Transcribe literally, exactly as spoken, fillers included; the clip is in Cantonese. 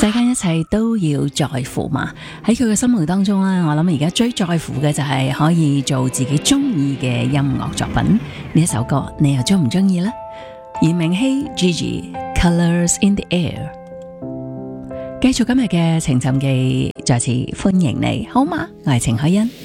世間一切都要在乎嘛，喺佢嘅心目當中咧，我諗而家最在乎嘅就係可以做自己中意嘅音樂作品。呢一首歌你又中唔中意呢？炎明熹 Gigi Colors in the Air， 繼續今日嘅情尋記，再次歡迎你，好嗎？我係程海欣。